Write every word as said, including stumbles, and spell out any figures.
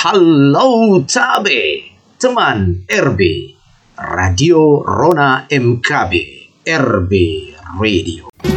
Halau Tabe, teman R B, Radio Rona M K B, R B Radio.